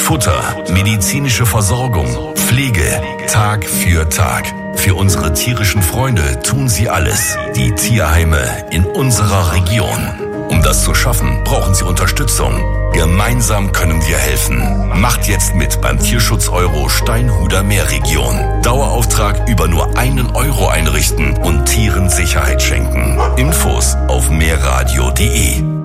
Futter, medizinische Versorgung, Pflege, Tag für Tag. Für unsere tierischen Freunde tun sie alles. Die Tierheime in unserer Region. Um das zu schaffen, brauchen sie Unterstützung. Gemeinsam können wir helfen. Macht jetzt mit beim Tierschutz-Euro Steinhuder Meerregion. Dauerauftrag über nur 1 Euro einrichten und Tieren Sicherheit schenken. Infos auf meerradio.de.